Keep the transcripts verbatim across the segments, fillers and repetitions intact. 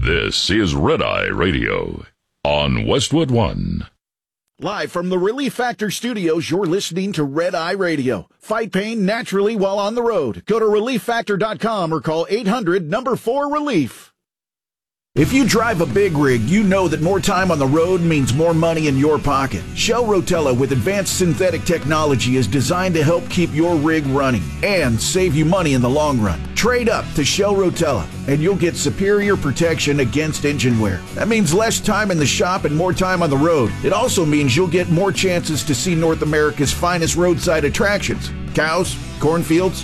This is Red Eye Radio on Westwood One. Live from the Relief Factor Studios, you're listening to Red Eye Radio. Fight pain naturally while on the road. Go to relief factor dot com or call eight hundred number four relief. If you drive a big rig, you know that more time on the road means more money in your pocket. Shell Rotella with advanced synthetic technology is designed to help keep your rig running and save you money in the long run. Trade up to Shell Rotella and you'll get superior protection against engine wear. That means less time in the shop and more time on the road. It also means you'll get more chances to see North America's finest roadside attractions. Cows, cornfields,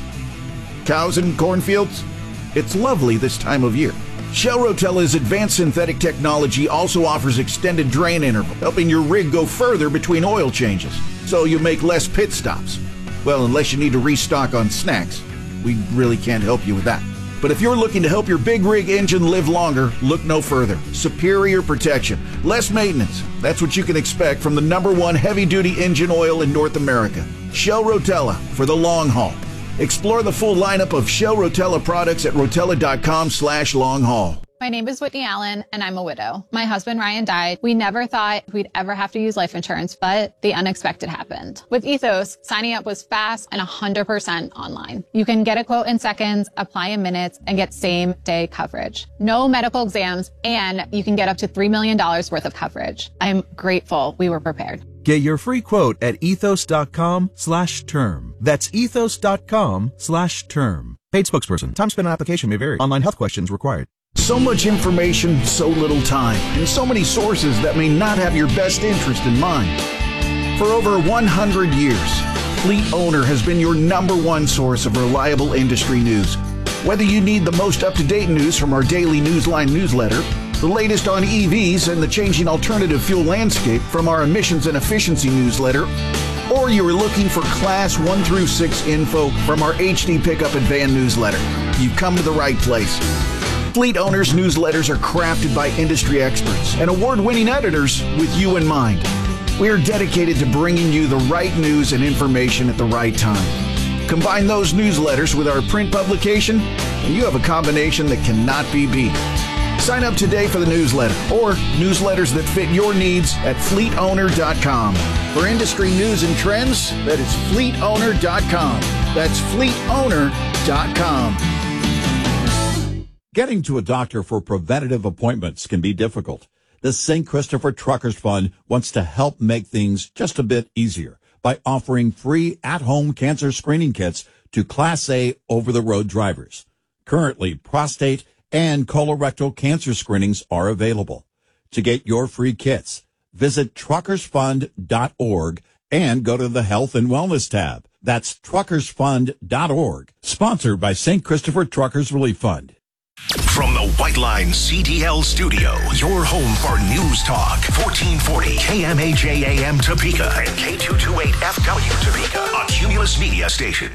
cows and cornfields. It's lovely this time of year. Shell Rotella's advanced synthetic technology also offers extended drain interval, helping your rig go further between oil changes, so you make less pit stops. Well, unless you need to restock on snacks. We really can't help you with that. But if you're looking to help your big rig engine live longer, look no further. Superior protection, less maintenance. That's what you can expect from the number one heavy-duty engine oil in North America. Shell Rotella for the long haul. Explore the full lineup of Shell Rotella products at rotella.com slash long haul. My name is Whitney Allen, and I'm a widow. My husband, Ryan, died. We never thought we'd ever have to use life insurance, but the unexpected happened. With Ethos, signing up was fast and one hundred percent online. You can get a quote in seconds, apply in minutes, and get same-day coverage. No medical exams, and you can get up to three million dollars worth of coverage. I'm grateful we were prepared. Get your free quote at ethos.com slash term. That's ethos.com slash term. Paid spokesperson. Time spent on application may vary. Online health questions required. So much information, so little time, and so many sources that may not have your best interest in mind. For over one hundred years, Fleet Owner has been your number one source of reliable industry news. Whether you need the most up-to-date news from our daily Newsline newsletter, the latest on E Vs and the changing alternative fuel landscape from our emissions and efficiency newsletter, or you are looking for class one through six info from our H D Pickup and Van newsletter, you've come to the right place. Fleet Owners newsletters are crafted by industry experts and award-winning editors with you in mind. We are dedicated to bringing you the right news and information at the right time. Combine those newsletters with our print publication, and you have a combination that cannot be beat. Sign up today for the newsletter or newsletters that fit your needs at fleet owner dot com. For industry news and trends, that is fleet owner dot com. That's fleet owner dot com. Getting to a doctor for preventative appointments can be difficult. The Saint Christopher Truckers Fund wants to help make things just a bit easier by offering free at-home cancer screening kits to Class A over-the-road drivers. Currently, prostate and colorectal cancer screenings are available. To get your free kits, visit truckers fund dot org and go to the Health and Wellness tab. That's truckers fund dot org. Sponsored by Saint Christopher Truckers Relief Fund. From the White Line C D L studio, your home for News Talk, fourteen forty K M A J A M Topeka and K two twenty-eight F W Topeka, a Cumulus Media station.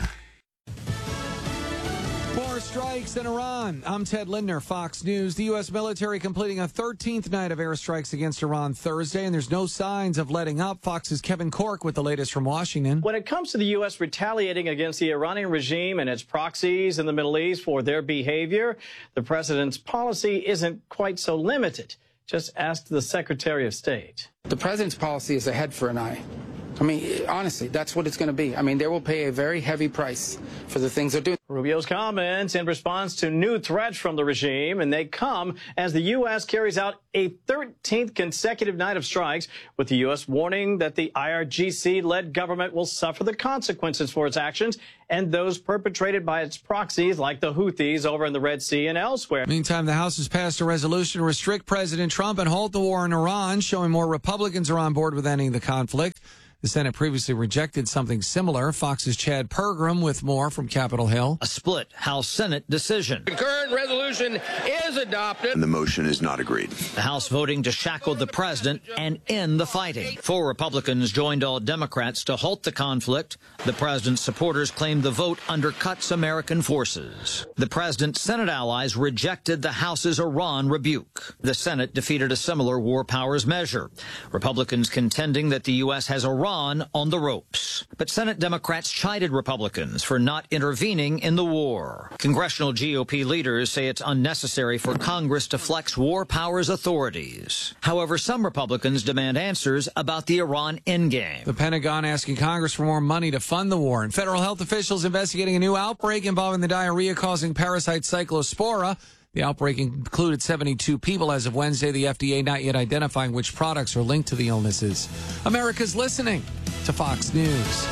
More strikes in Iran. I'm Ted Lindner, Fox News. The U S military completing a thirteenth night of airstrikes against Iran Thursday, and there's no signs of letting up. Fox's Kevin Cork with the latest from Washington. When it comes to the U S retaliating against the Iranian regime and its proxies in the Middle East for their behavior, the president's policy isn't quite so limited. Just ask the Secretary of State. The president's policy is a head for an eye. I mean, honestly, that's what it's going to be. I mean, they will pay a very heavy price for the things they're doing. Rubio's comments in response to new threats from the regime, and they come as the U S carries out a thirteenth consecutive night of strikes, with the U S warning that the I R G C-led government will suffer the consequences for its actions and those perpetrated by its proxies like the Houthis over in the Red Sea and elsewhere. Meantime, the House has passed a resolution to restrict President Trump and halt the war in Iran, showing more Republicans are on board with ending the conflict. The Senate previously rejected something similar. Fox's Chad Pergram with more from Capitol Hill. A split House-Senate decision. Concurrent resolution is adopted. And the motion is not agreed. The House voting to shackle the president and end the fighting. Four Republicans joined all Democrats to halt the conflict. The president's supporters claimed the vote undercuts American forces. The president's Senate allies rejected the House's Iran rebuke. The Senate defeated a similar war powers measure. Republicans contending that the U S has Iran Iran on the ropes. But Senate Democrats chided Republicans for not intervening in the war. Congressional G O P leaders say it's unnecessary for Congress to flex war powers authorities. However, some Republicans demand answers about the Iran endgame. The Pentagon asking Congress for more money to fund the war, and federal health officials investigating a new outbreak involving the diarrhea-causing parasite Cyclospora. The outbreak included seventy-two people as of Wednesday. The F D A not yet identifying which products are linked to the illnesses. America's listening to Fox News.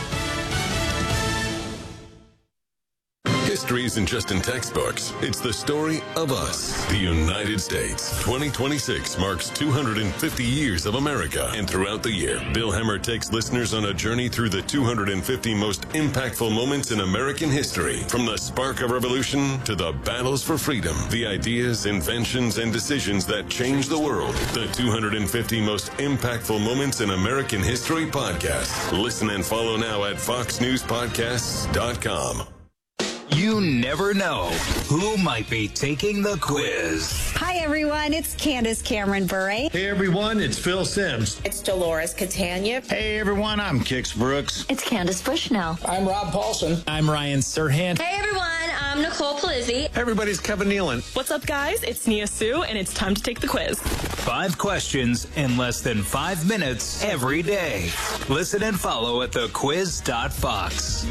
History isn't just in textbooks. It's the story of us, the United States. twenty twenty-six marks two hundred fifty years of America. And throughout the year, Bill Hemmer takes listeners on a journey through the two hundred fifty most impactful moments in American history. From the spark of revolution to the battles for freedom, the ideas, inventions, and decisions that changed the world. The two hundred fifty most impactful moments in American history podcast. Listen and follow now at fox news podcasts dot com. You never know who might be taking the quiz. Hi, everyone. It's Candace Cameron Bure. Hey, everyone. It's Phil Sims. It's Dolores Catania. Hey, everyone. I'm Kix Brooks. It's Candace Bushnell. I'm Rob Paulson. I'm Ryan Serhant. Hey, everyone. I'm Nicole Palizzi. Everybody's Kevin Nealon. What's up, guys? It's Nia Sue, and it's time to take the quiz. Five questions in less than five minutes every day. Listen and follow at the quiz dot fox.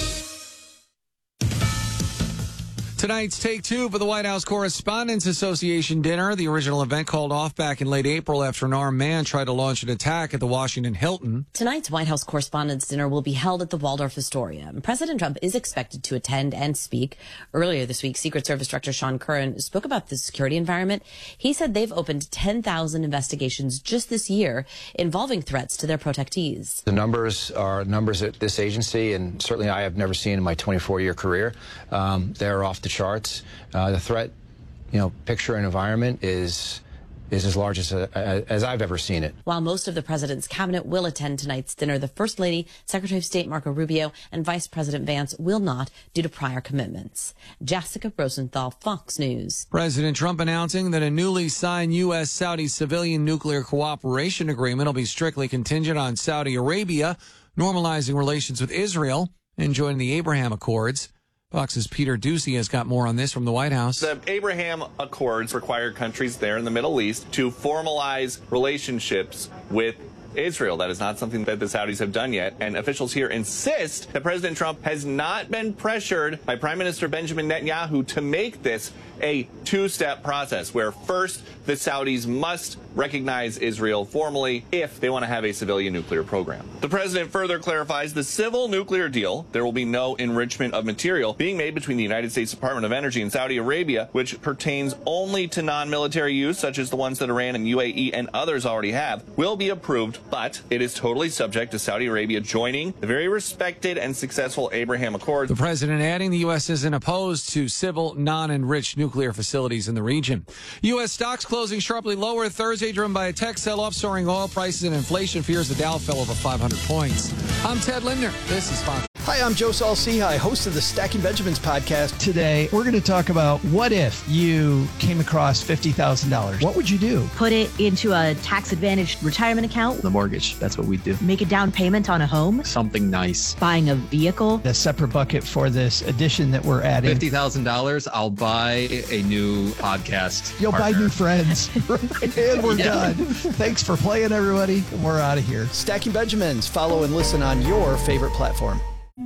Tonight's take two for the White House Correspondents Association dinner. The original event called off back in late April after an armed man tried to launch an attack at the Washington Hilton. Tonight's White House Correspondents' dinner will be held at the Waldorf Astoria. President Trump is expected to attend and speak. Earlier this week, Secret Service Director Sean Curran spoke about the security environment. He said they've opened ten thousand investigations just this year involving threats to their protectees. The numbers are numbers at this agency, and certainly I have never seen in my twenty-four year career. Um, they're off the charts. Uh, the threat, you know, picture and environment is is as large as uh, as I've ever seen it. While most of the president's cabinet will attend tonight's dinner, the First Lady, Secretary of State Marco Rubio, and Vice President Vance will not due to prior commitments. Jessica Rosenthal, Fox News. President Trump announcing that a newly signed U S Saudi civilian nuclear cooperation agreement will be strictly contingent on Saudi Arabia normalizing relations with Israel and joining the Abraham Accords. Fox's Peter Ducey has got more on this from the White House. The Abraham Accords require countries there in the Middle East to formalize relationships with Israel. That is not something that the Saudis have done yet. And officials here insist that President Trump has not been pressured by Prime Minister Benjamin Netanyahu to make this a two-step process where first the Saudis must recognize Israel formally if they want to have a civilian nuclear program. The president further clarifies the civil nuclear deal. There will be no enrichment of material being made between the United States Department of Energy and Saudi Arabia, which pertains only to non-military use, such as the ones that Iran and U A E and others already have, will be approved, but it is totally subject to Saudi Arabia joining the very respected and successful Abraham Accords. The president adding the U S isn't opposed to civil, non-enriched nuclear facilities in the region. U S stocks closing sharply lower Thursday, driven by a tech sell-off, soaring oil prices, and inflation fears. The Dow fell over five hundred points. I'm Ted Lindner. This is Fox. Hi, I'm Joe Saul-Sehy, host of the Stacking Benjamins podcast. Today, we're going to talk about what if you came across fifty thousand dollars. What would you do? Put it into a tax-advantaged retirement account. The mortgage. That's what we do. Make a down payment on a home. Something nice. Buying a vehicle. A separate bucket for this addition that we're adding. fifty thousand dollars, I'll buy a new podcast You'll partner. buy new friends. And we're yeah. done. Thanks for playing, everybody. We're out of here. Stacking Benjamins. Follow and listen on your favorite platform.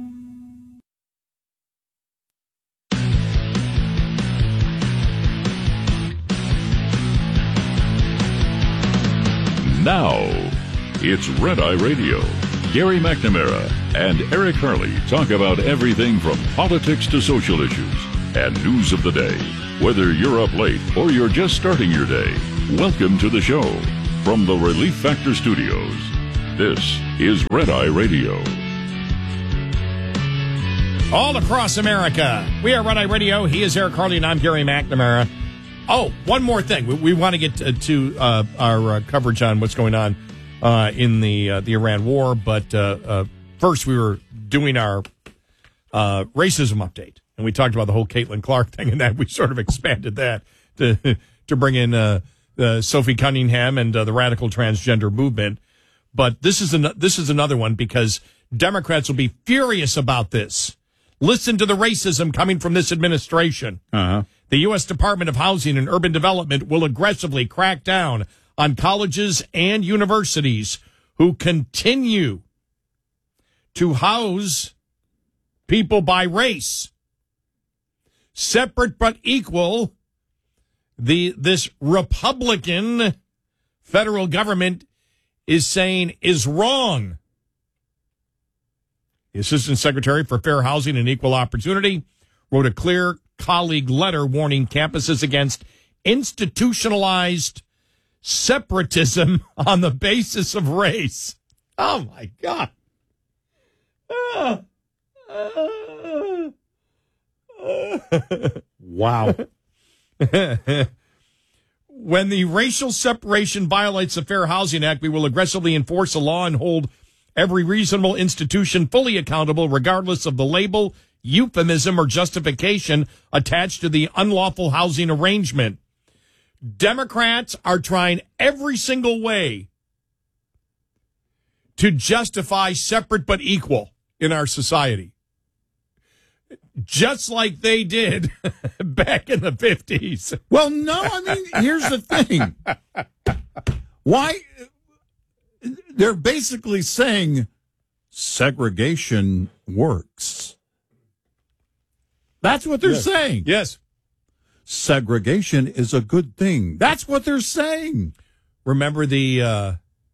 Now, it's Red Eye Radio. Gary McNamara and Eric Harley talk about everything from politics to social issues and news of the day. Whether you're up late or you're just starting your day, welcome to the show. From the Relief Factor Studios, this is Red Eye Radio. All across America, we are Red Eye Radio. He is Eric Harley, and I'm Gary McNamara. Oh, one more thing. We, we want to get to, to uh, our uh, coverage on what's going on uh, in the uh, the Iran war, but uh, uh, first we were doing our uh, racism update, and we talked about the whole Caitlin Clark thing, and that we sort of expanded that to to bring in uh, uh, Sophie Cunningham and uh, the radical transgender movement. But this is an, this is another one because Democrats will be furious about this. Listen to the racism coming from this administration. Uh-huh. The U S Department of Housing and Urban Development will aggressively crack down on colleges and universities who continue to house people by race. Separate but equal, the this Republican federal government is saying is wrong. The Assistant Secretary for Fair Housing and Equal Opportunity wrote a clear colleague letter warning campuses against institutionalized separatism on the basis of race. Oh, my God. Uh, uh, uh. Wow. When the racial separation violates the Fair Housing Act, we will aggressively enforce the law and hold every reasonable institution fully accountable, regardless of the label, euphemism, or justification attached to the unlawful housing arrangement. Democrats are trying every single way to justify separate but equal in our society. Just like they did back in the fifties. Well, no, I mean, here's the thing. Why? They're basically saying segregation works. That's what they're yes. saying. Yes. Segregation is a good thing. That's what they're saying. Remember the uh,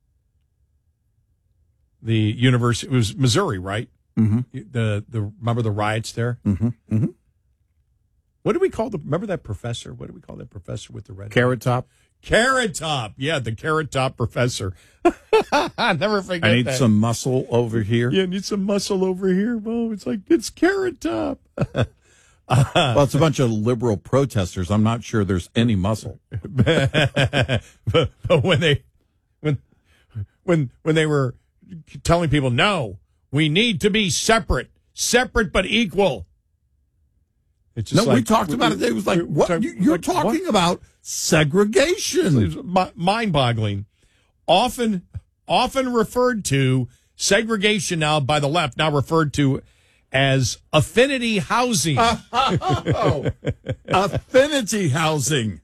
the university, it was Missouri, right? Mm-hmm. The the remember the riots there? Mm-hmm. Mm-hmm. What do we call the? Remember that professor? What do we call that professor with the red Carrot Top? Carrot Top, yeah, the Carrot Top professor. I'll never forget. I need that. some muscle over here. Yeah, I need some muscle over here. Well, it's like it's Carrot Top. uh, well, it's a bunch of liberal protesters. I'm not sure there's any muscle. but, but when they when when when they were telling people no. We need to be separate, separate but equal. It's just no, like, we talked we, about it. It was like, what? Talk, You're like, talking what? about segregation. It's mind-boggling. Often, often referred to, segregation now by the left, now referred to as affinity housing. Oh, affinity housing.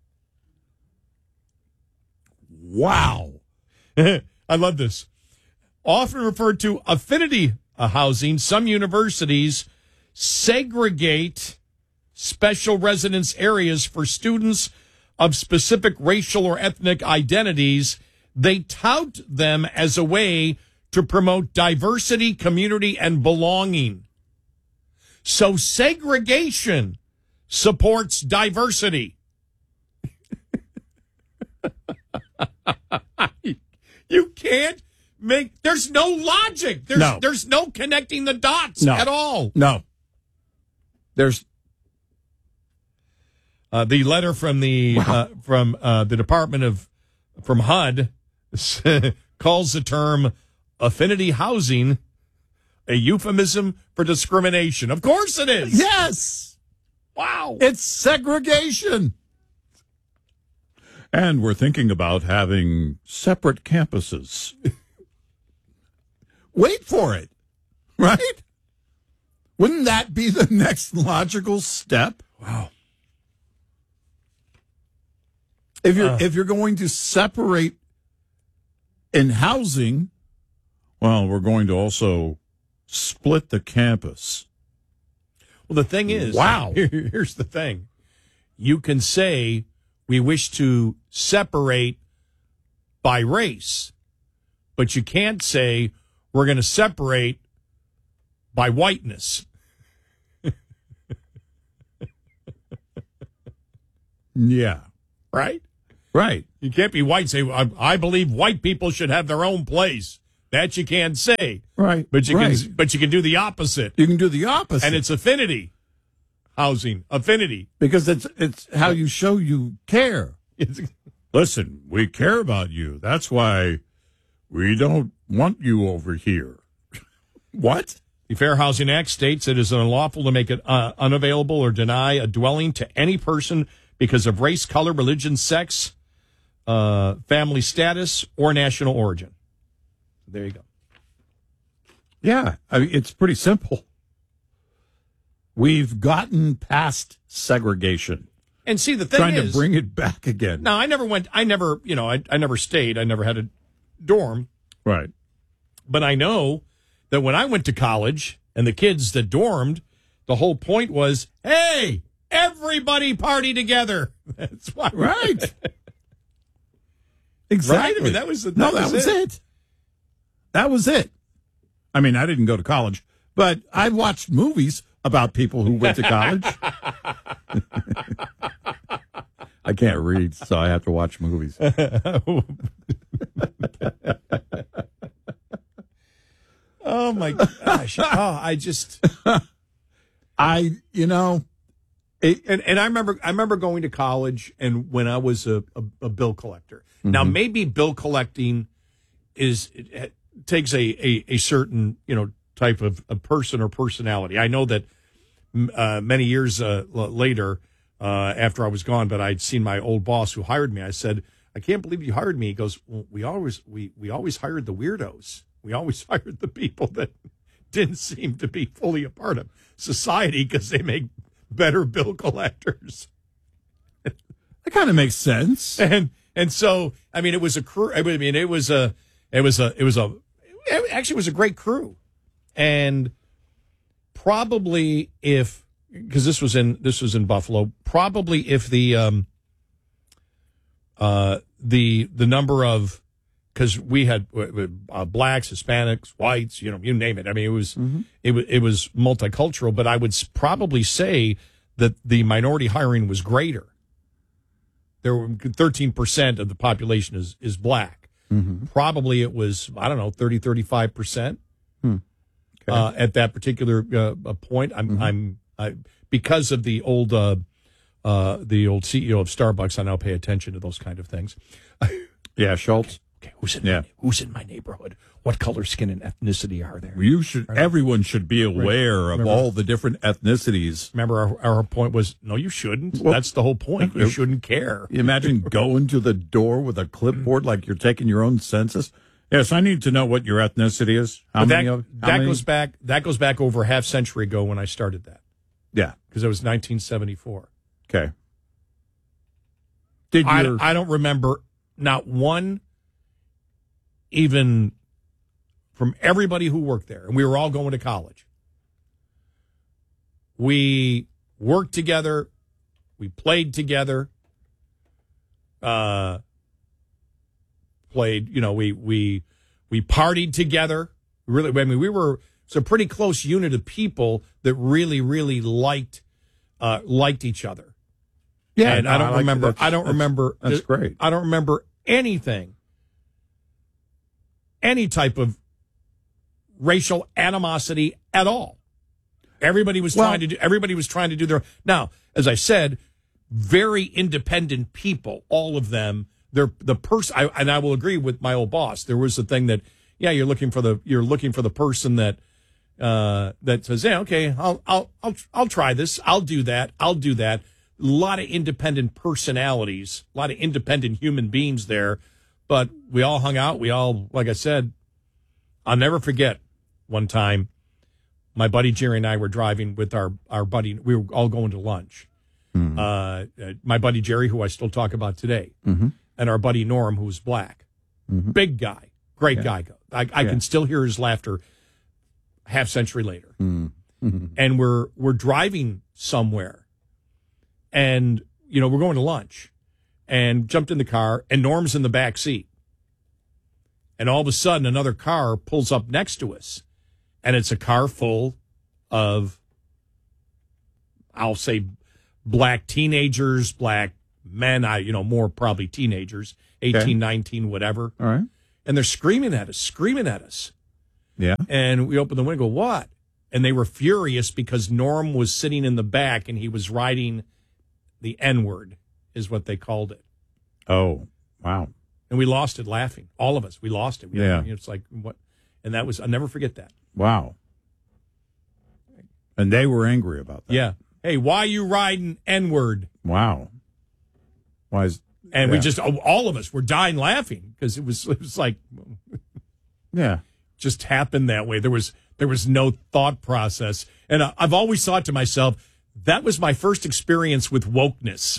Wow. I love this. Often referred to affinity housing, some universities segregate special residence areas for students of specific racial or ethnic identities. They tout them as a way to promote diversity, community, and belonging. So segregation supports diversity. You can't make, there's no logic. There's no. there's no connecting the dots no. at all. No. There's uh, the letter from the wow. uh, from uh, the Department of from H U D calls the term affinity housing a euphemism for discrimination. Of course it is. Yes. Wow. It's segregation. And we're thinking about having separate campuses. Wait for it, right? Wouldn't that be the next logical step? Wow. If you're Uh. if you're going to separate in housing, well, we're going to also split the campus. Well, the thing is, wow. Here, here's the thing. You can say we wish to separate by race, but you can't say we're going to separate by whiteness. Yeah. Right? Right. You can't be white and say, I, I believe white people should have their own place. That you can't say. Right. But you right. can but you can do the opposite. You can do the opposite. And it's affinity housing. Affinity. Because it's it's how you show you care. Listen, we care about you. That's why we don't want you over here. What? The Fair Housing Act states it is unlawful to make it uh, unavailable or deny a dwelling to any person because of race, color, religion, sex, uh, family status, or national origin. There you go. Yeah, I mean, it's pretty simple. We've gotten past segregation. And see, the thing trying is, to bring it back again. No, I never went. I never, you know, I, I never stayed. I never had a dorm. Right. But I know that when I went to college and the kids that dormed, the whole point was, hey, everybody party together. That's why. Right. Exactly. Right? I mean, that was the, no, that, that was, was it. it. That was it. I mean, I didn't go to college, but I watched movies about people who went to college. I can't read, so I have to watch movies. Oh my gosh! Oh, I just, I, you know, it, and and I remember I remember going to college, and when I was a, a, a bill collector. Mm-hmm. Now maybe bill collecting is it, it takes a, a, a certain you know type of a person or personality. I know that uh, many years uh, later, uh, after I was gone, but I'd seen my old boss who hired me. I said, "I can't believe you hired me." He goes, "Well, we always we we always hired the weirdos. We always hired the people that didn't seem to be fully a part of society because they make better bill collectors." That kind of makes sense. And and so I mean, it was a crew. I mean, it was a it was a it was a it actually was a great crew, and probably if because this was in this was in Buffalo, probably if the um uh the the number of because we had uh, blacks, Hispanics, whites, you know, you name it. I mean, it was mm-hmm. it was it was multicultural, but I would probably say that the minority hiring was greater. There were thirteen percent of the population is is black. Mm-hmm. Probably it was I don't know thirty, thirty-five percent hmm. okay. uh, at that particular uh, point. I'm mm-hmm. I'm I, because of the old uh, uh, the old C E O of Starbucks. I now pay attention to those kind of things. Yeah, Schultz. Okay, who's in yeah. my, who's in my neighborhood? What color, skin, and ethnicity are there? You should. Right. Everyone should be aware Remember, of all the different ethnicities. Remember, our, our point was no, you shouldn't. Well, that's the whole point. You shouldn't care. You imagine going to the door with a clipboard like you're taking your own census. Yes, I need to know what your ethnicity is. How but many that, of how that many? goes back? That goes back over a half century ago when I started that. Yeah, because it was nineteen seventy-four. Okay. Did I, your... I don't remember not one. Even from everybody who worked there, and we were all going to college. We worked together. We played together. Uh, played, you know, we we we partied together. Really, I mean, we were it's a pretty close unit of people that really, really liked uh, liked each other. Yeah, and no, I don't I like remember. that. I don't That's, remember. That's great. I don't remember anything. Any type of racial animosity at all. Everybody was well, trying to do. Everybody was trying to do their. Now, as I said, very independent people. All of them. They're the person. I, and I will agree with my old boss. There was the thing that, yeah, you're looking for the. You're looking for the person that. Uh, that says, yeah, okay, I'll, I'll, I'll, I'll try this. I'll do that. I'll do that. A lot of independent personalities. A lot of independent human beings there. But we all hung out. We all, like I said, I'll never forget one time my buddy Jerry and I were driving with our, our buddy. We were all going to lunch. Mm-hmm. Uh, my buddy Jerry, who I still talk about today, mm-hmm. and our buddy Norm, who was black. Mm-hmm. Big guy. Great yeah. guy. I, I yeah. can still hear his laughter half century later. Mm-hmm. And we're we're driving somewhere. And, you know, we're going to lunch. And jumped in the car, and Norm's in the back seat. And all of a sudden, another car pulls up next to us, and it's a car full of, I'll say, black teenagers, black men, I you know, more probably teenagers, eighteen, okay. nineteen, whatever. All right. And they're screaming at us, screaming at us. Yeah. And we open the window, go, what? And they were furious because Norm was sitting in the back, and he was writing the N-word. Is what they called it. Oh, wow. And we lost it laughing. All of us. We lost it. We, yeah. It's like, what? And that was, I'll never forget that. Wow. And they were angry about that. Yeah. Hey, why you riding N-word? Wow. Why is, and yeah. we just, all of us were dying laughing because it was, it was like. Yeah. Just happened that way. There was there was no thought process. And uh, I've always thought to myself, that was my first experience with wokeness.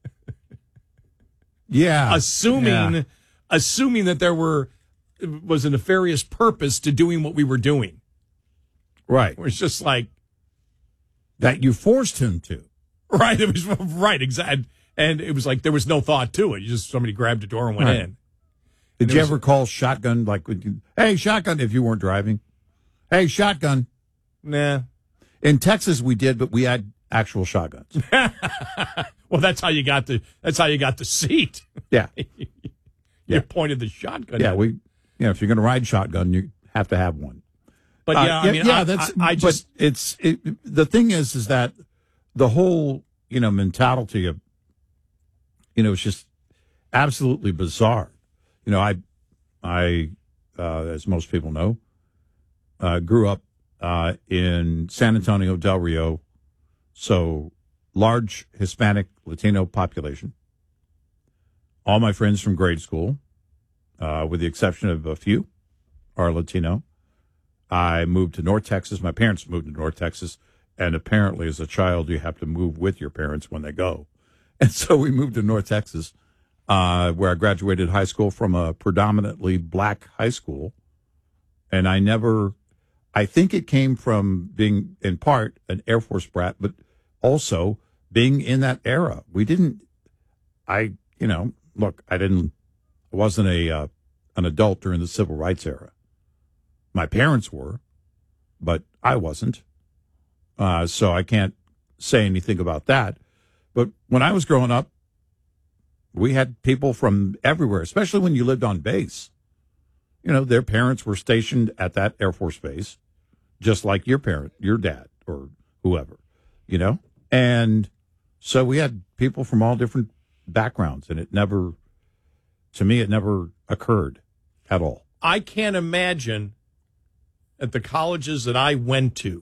Yeah. Assuming yeah. assuming that there were was a nefarious purpose to doing what we were doing. Right. It was just like that you forced him to. Right. It was right, exactly. And it was like there was no thought to it. You just somebody grabbed the door and went right. in. Did and you was, ever call shotgun like you, hey, shotgun if you weren't driving? Hey, shotgun. Nah. In Texas we did, but we had actual shotguns. Well, that's how you got the that's how you got the seat. Yeah. you yeah. pointed the shotgun. Yeah, at we you know, if you're going to ride shotgun, you have to have one. But uh, yeah, I mean, yeah, I, that's. I, I just but it's it, the thing is, is that the whole you know mentality of you know it's just absolutely bizarre. You know, I, I, uh, as most people know, uh, grew up uh, in San Antonio del Rio, so large Hispanic Latino population. All my friends from grade school, uh, with the exception of a few, are Latino. I moved to North Texas. My parents moved to North Texas, and apparently, as a child, you have to move with your parents when they go, and so we moved to North Texas. Uh, where I graduated high school from a predominantly black high school. And I never, I think it came from being, in part, an Air Force brat, but also being in that era. We didn't, I, you know, look, I didn't, I wasn't a, uh, an adult during the civil rights era. My parents were, but I wasn't. Uh, so I can't say anything about that. But when I was growing up, we had people from everywhere, especially when you lived on base. You know, their parents were stationed at that Air Force base, just like your parent, your dad, or whoever, you know? And so we had people from all different backgrounds, and it never, to me, it never occurred at all. I can't imagine at the colleges that I went to,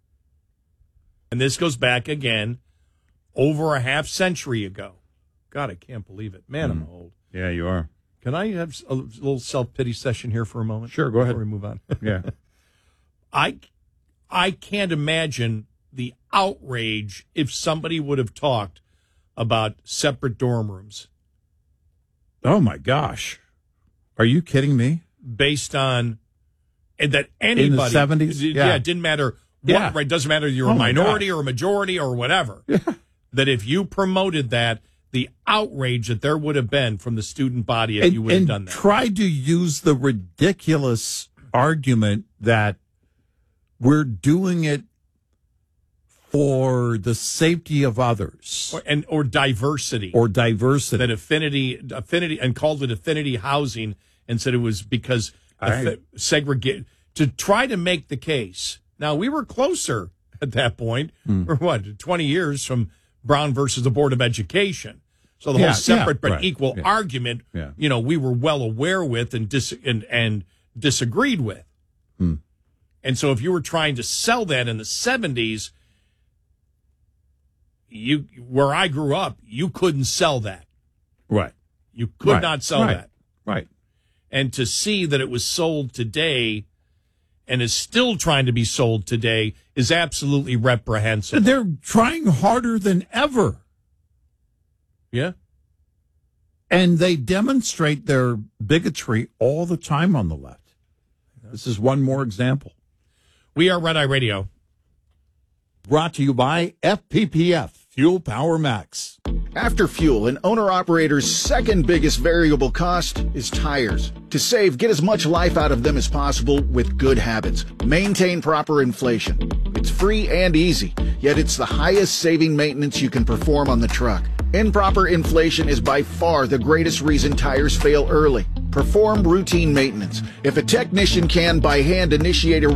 and this goes back again over a half century ago. God, I can't believe it. Man, mm. I'm old. Yeah, you are. Can I have a little self-pity session here for a moment? Sure, go ahead. Before we move on. Yeah. I, I can't imagine the outrage if somebody would have talked about separate dorm rooms. Oh, my gosh. Are you kidding me? Based on and that anybody. In the seventies? Yeah. yeah, it didn't matter. What, yeah. Right, doesn't matter if you're oh a minority or a majority or whatever. Yeah. That if you promoted that, the outrage that there would have been from the student body if and, you would have and done that. Tried to use the ridiculous argument that we're doing it for the safety of others. Or, and or diversity. Or diversity. That affinity, affinity, and called it affinity housing and said it was because right. segregate to try to make the case. Now, we were closer at that point, mm. or what, twenty years from Brown versus the Board of Education. So the yeah, whole separate yeah, but right. equal yeah. argument, yeah. you know, we were well aware with and dis- and, and disagreed with. Hmm. And so if you were trying to sell that in the seventies, you where I grew up, you couldn't sell that. Right. You could right. not sell right. that. Right. And to see that it was sold today and is still trying to be sold today is absolutely reprehensible. They're trying harder than ever. Yeah. And they demonstrate their bigotry all the time on the left. This is one more example. We are Red Eye Radio. Brought to you by F P P F, Fuel Power Max. After fuel, an owner-operator's second biggest variable cost is tires. To save, get as much life out of them as possible with good habits. Maintain proper inflation. It's free and easy, yet it's the highest saving maintenance you can perform on the truck. Improper inflation is by far the greatest reason tires fail early. Perform routine maintenance. If a technician can by hand initiate a